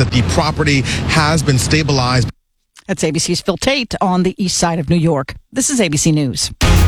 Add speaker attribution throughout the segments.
Speaker 1: that the property has been stabilized.
Speaker 2: That's ABC's Phil Tate on the east side of New York. This is ABC News.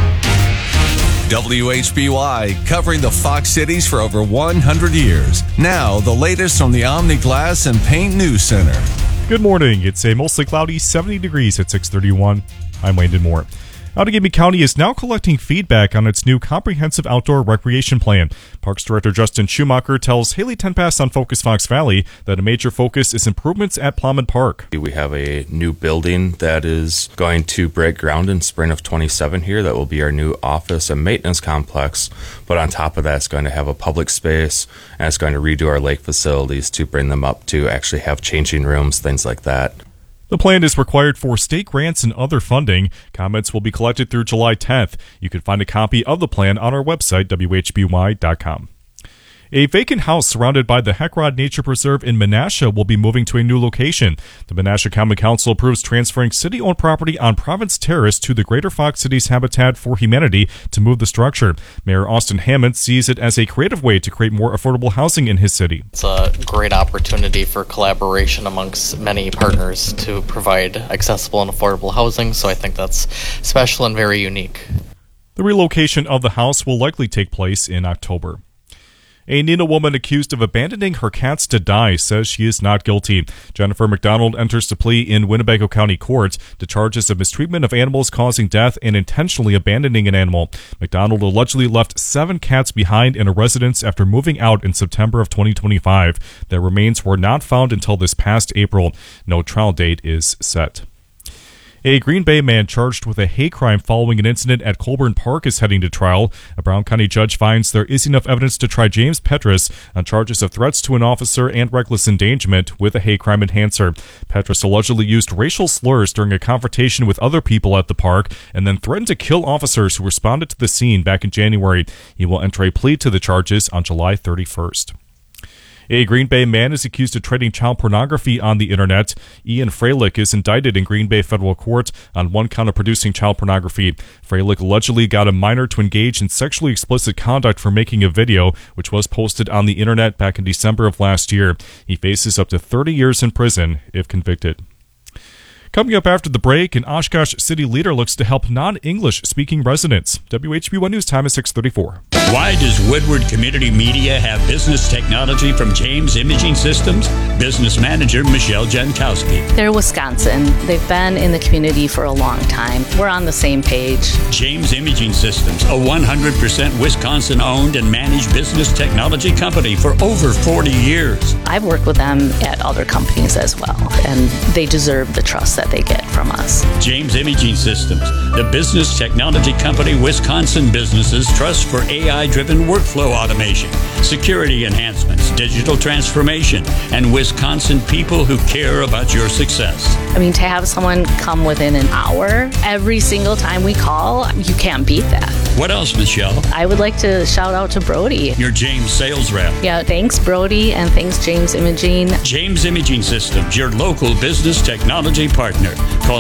Speaker 3: WHBY, covering the Fox cities for over 100 years. Now, the latest from the Omni Glass and Paint News Center.
Speaker 4: Good morning. It's a mostly cloudy 70 degrees at 6:31. I'm Landon Moore. Outagamie County is now collecting feedback on its new comprehensive outdoor recreation plan. Parks Director Justin Schumacher tells Haley Tenpass on Focus Fox Valley that a major focus is improvements at Plowman Park.
Speaker 5: We have a new building that is going to break ground in spring of 27 here. That will be our new office and maintenance complex. But on top of that, it's going to have a public space, and it's going to redo our lake facilities to bring them up to actually have changing rooms, things like that.
Speaker 4: The plan is required for state grants and other funding. Comments will be collected through July 10th. You can find a copy of the plan on our website, WHBY.com. A vacant house surrounded by the Heckrod Nature Preserve in Menasha will be moving to a new location. The Menasha Common Council approves transferring city-owned property on Province Terrace to the Greater Fox Cities Habitat for Humanity to move the structure. Mayor Austin Hammond sees it as a creative way to create more affordable housing in his city.
Speaker 6: It's a great opportunity for collaboration amongst many partners to provide accessible and affordable housing, so I think that's special and very unique.
Speaker 4: The relocation of the house will likely take place in October. A Neenah woman accused of abandoning her cats to die says she is not guilty. Jennifer McDonald enters the plea in Winnebago County Court to charges of mistreatment of animals causing death and intentionally abandoning an animal. McDonald allegedly left 7 cats behind in a residence after moving out in September of 2025. Their remains were not found until this past April. No trial date is set. A Green Bay man charged with a hate crime following an incident at Colburn Park is heading to trial. A Brown County judge finds there is enough evidence to try James Petrus on charges of threats to an officer and reckless endangerment with a hate crime enhancer. Petrus allegedly used racial slurs during a confrontation with other people at the park and then threatened to kill officers who responded to the scene back in January. He will enter a plea to the charges on July 31st. A Green Bay man is accused of trading child pornography on the internet. Ian Freilich is indicted in Green Bay federal court on 1 count of producing child pornography. Freilich allegedly got a minor to engage in sexually explicit conduct for making a video, which was posted on the internet back in December of last year. He faces up to 30 years in prison if convicted. Coming up after the break, an Oshkosh city leader looks to help non-English speaking residents. WHB1 News time is 6:34.
Speaker 7: Why does Woodward Community Media have business technology from James Imaging Systems? Business manager Michelle Jankowski.
Speaker 8: They're Wisconsin. They've been in the community for a long time. We're on the same page.
Speaker 7: James Imaging Systems, a 100% Wisconsin-owned and managed business technology company for over 40 years.
Speaker 8: I've worked with them at other companies as well, and they deserve the trust that they get from us.
Speaker 7: James Imaging Systems, the business technology company Wisconsin businesses trust for AI-driven workflow automation, security enhancements, digital transformation, and Wisconsin people who care about your success.
Speaker 8: I mean, to have someone come within an hour every single time we call, you can't beat that.
Speaker 7: What else, Michelle?
Speaker 8: I would like to shout out to Brody.
Speaker 7: Your James sales rep.
Speaker 8: Yeah, thanks Brody, and thanks James Imaging.
Speaker 7: James Imaging Systems, your local business technology partner. Call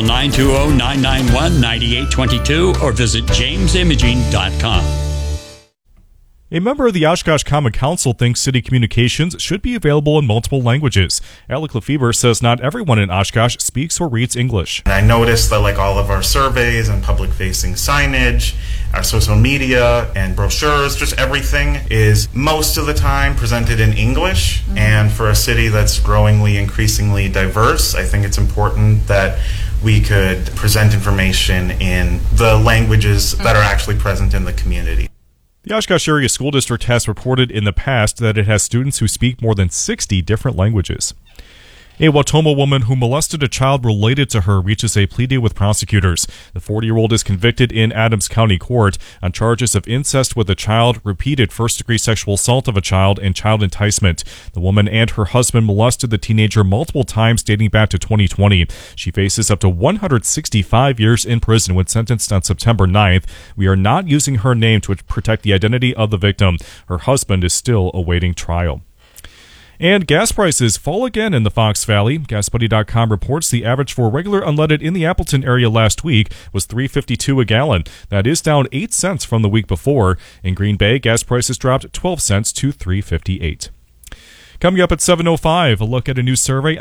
Speaker 7: 920-991-9822 or visit jamesimaging.com.
Speaker 4: A member of the Oshkosh Common Council thinks city communications should be available in multiple languages. Alec Lefebvre says not everyone in Oshkosh speaks or reads English.
Speaker 9: And I noticed that like all of our surveys and public-facing signage, our social media and brochures, just everything is most of the time presented in English. Mm-hmm. And for a city that's growingly, increasingly diverse, I think it's important that we could present information in the languages that are actually present in the community.
Speaker 4: The Oshkosh Area School District has reported in the past that it has students who speak more than 60 different languages. A Wautoma woman who molested a child related to her reaches a plea deal with prosecutors. The 40-year-old is convicted in Adams County Court on charges of incest with a child, repeated first-degree sexual assault of a child, and child enticement. The woman and her husband molested the teenager multiple times dating back to 2020. She faces up to 165 years in prison when sentenced on September 9th. We are not using her name to protect the identity of the victim. Her husband is still awaiting trial. And gas prices fall again in the Fox Valley. GasBuddy.com reports the average for regular unleaded in the Appleton area last week was $3.52 a gallon. That is down 8 cents from the week before. In Green Bay, gas prices dropped 12 cents to $3.58. Coming up at 7:05, a look at a new survey